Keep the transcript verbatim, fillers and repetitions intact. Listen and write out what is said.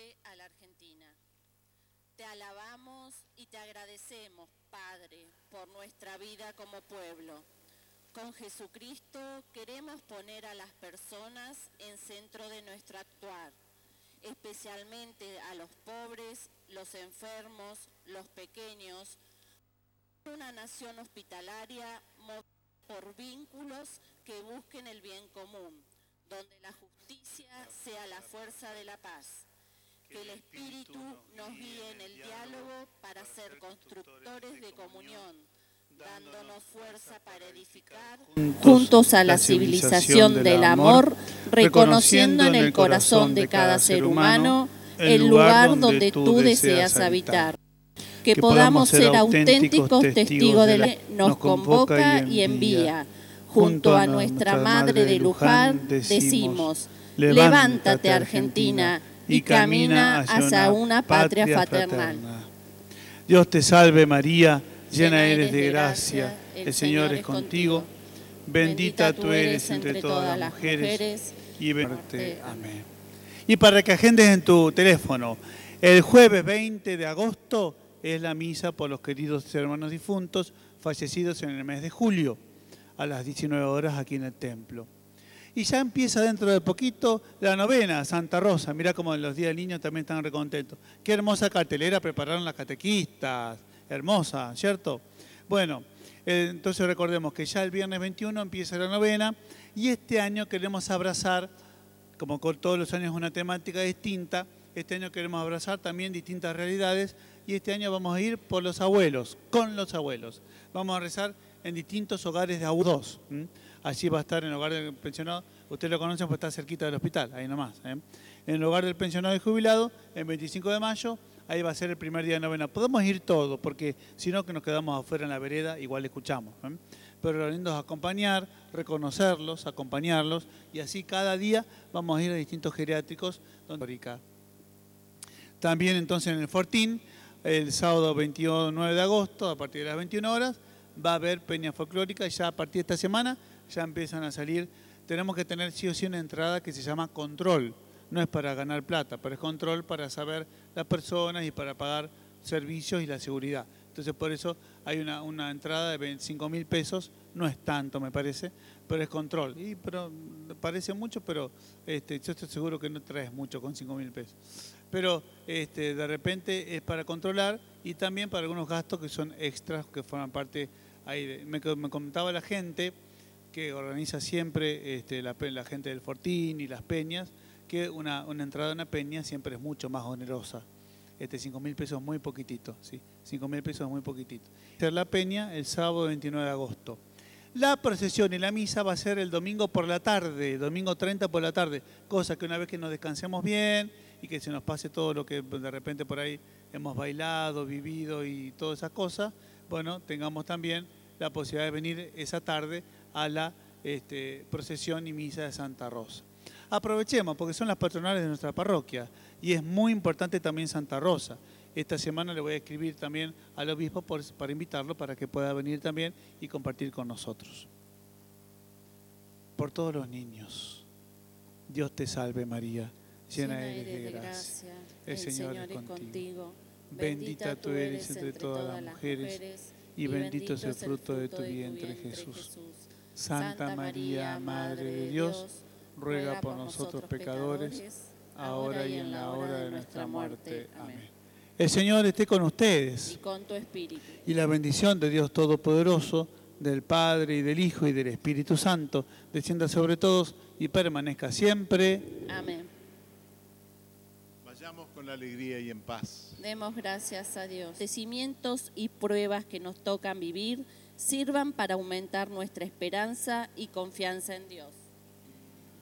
presente a la Argentina. Te alabamos y te agradecemos, Padre, por nuestra vida como pueblo. Con Jesucristo queremos poner a las personas en centro de nuestro actuar, especialmente a los pobres, los enfermos, los pequeños. Una nación hospitalaria movida por vínculos que busquen el bien común, donde la justicia sea la fuerza de la paz. Que el Espíritu nos guíe en el diálogo para ser constructores de comunión, dándonos fuerza para edificar juntos a la civilización del amor, reconociendo en el corazón de cada ser humano el lugar donde tú deseas habitar. Que podamos ser auténticos testigos de la que nos convoca y envía. Junto a nuestra Madre de Luján decimos: levántate, Argentina, y camina hacia una patria fraternal. Dios te salve María, llena eres de gracia, el Señor es contigo. Bendita tú eres entre todas las mujeres y bendita. Amén. Y para que agendes en tu teléfono, el jueves veinte de agosto es la misa por los queridos hermanos difuntos fallecidos en el mes de julio, a las diecinueve horas aquí en el templo. Y ya empieza dentro de poquito la novena, Santa Rosa. Mirá cómo en los días del niño también están recontentos. Qué hermosa cartelera prepararon las catequistas, hermosa, ¿cierto? Bueno, eh, entonces recordemos que ya el viernes veintiuno empieza la novena y este año queremos abrazar, como con todos los años una temática distinta, este año queremos abrazar también distintas realidades y este año vamos a ir por los abuelos, con los abuelos. Vamos a rezar en distintos hogares de abuelos. ¿Mm? Allí va a estar en el hogar del pensionado, ustedes lo conocen porque está cerquita del hospital, ahí nomás. ¿eh? En el hogar del pensionado y jubilado, el veinticinco de mayo, ahí va a ser el primer día de novena. Podemos ir todos, porque si no que nos quedamos afuera en la vereda, igual escuchamos. ¿eh? Pero lo lindo es acompañar, reconocerlos, acompañarlos, y así cada día vamos a ir a distintos geriátricos. Donde... También entonces en el Fortín, el sábado veintinueve de agosto, a partir de las veintiuna horas, va a haber peña folclórica, y ya a partir de esta semana ya empiezan a salir. Tenemos que tener sí o sí una entrada que se llama control. No es para ganar plata, pero es control para saber las personas y para pagar servicios y la seguridad. Entonces por eso hay una, una entrada de veinticinco mil pesos, no es tanto me parece, pero es control. Y pero parece mucho, pero este, yo estoy seguro que no traes mucho con cinco mil pesos. Pero este, de repente es para controlar y también para algunos gastos que son extras, que forman parte ahí. De, me, me comentaba la gente que organiza siempre este, la, la gente del Fortín y las peñas, que una, una entrada a una peña siempre es mucho más onerosa. Este, cinco mil pesos es muy poquitito, ¿sí? cinco mil pesos es muy poquitito. Hacer la peña el sábado veintinueve de agosto. La procesión y la misa va a ser el domingo por la tarde, domingo treinta por la tarde, cosa que una vez que nos descansemos bien y que se nos pase todo lo que de repente por ahí hemos bailado, vivido y todas esas cosas, bueno, tengamos también la posibilidad de venir esa tarde a la este, procesión y misa de Santa Rosa. Aprovechemos, porque son las patronales de nuestra parroquia y es muy importante también Santa Rosa. Esta semana le voy a escribir también al obispo por, para invitarlo para que pueda venir también y compartir con nosotros. Por todos los niños, Dios te salve María, llena eres de gracia, el Señor es contigo. Bendita tú eres entre todas las mujeres y bendito es el fruto de tu vientre, Jesús. Santa María, Madre de Dios, ruega por nosotros pecadores, ahora y en la hora de nuestra muerte. Amén. El Señor esté con ustedes. Y con tu espíritu. Y la bendición de Dios Todopoderoso, del Padre y del Hijo y del Espíritu Santo, descienda sobre todos y permanezca siempre. Amén. Vayamos con alegría y en paz. Demos gracias a Dios. Acontecimientos y pruebas que nos tocan vivir sirvan para aumentar nuestra esperanza y confianza en Dios.